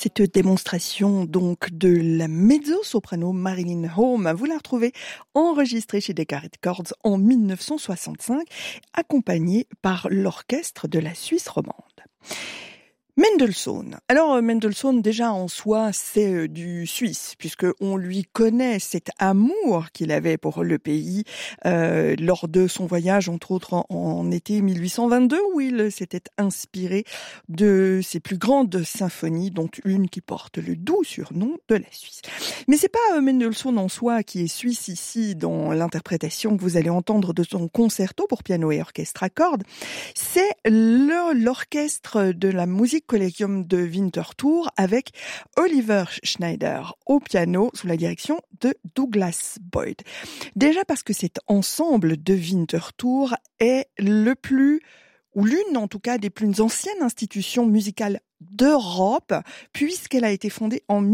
Cette démonstration donc de la mezzo-soprano Marilyn Home, vous la retrouvez enregistrée chez Decca Records en 1965, accompagnée par l'orchestre de la Suisse romande. Mendelssohn. Alors Mendelssohn, déjà en soi, c'est du suisse, puisque on lui connaît cet amour qu'il avait pour le pays lors de son voyage, entre autres en été 1822, où il s'était inspiré de ses plus grandes symphonies, dont une qui porte le doux surnom de la Suisse. Mais c'est pas Mendelssohn en soi qui est suisse ici dans l'interprétation que vous allez entendre de son concerto pour piano et orchestre à cordes. C'est l'orchestre de la musique Collegium de Winterthur avec Oliver Schneider au piano sous la direction de Douglas Boyd. Déjà parce que cet ensemble de Winterthur est le plus, ou l'une en tout cas des plus anciennes institutions musicales d'Europe, puisqu'elle a été fondée en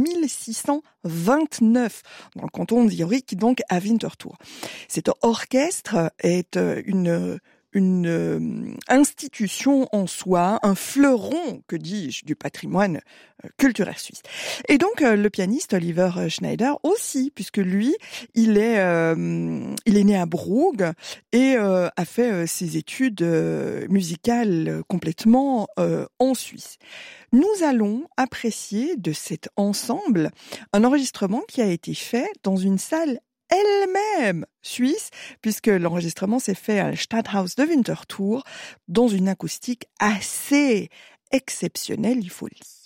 1629 dans le canton de Zurich, donc à Winterthur. Cet orchestre est une institution en soi, un fleuron, que dis-je, du patrimoine culturel suisse. Et donc le pianiste Oliver Schneider aussi, puisque lui, il est né à Brugg et a fait ses études musicales complètement en Suisse. Nous allons apprécier de cet ensemble un enregistrement qui a été fait dans une salle elle-même suisse, puisque l'enregistrement s'est fait à la Stadthaus de Winterthur dans une acoustique assez exceptionnelle, il faut le dire.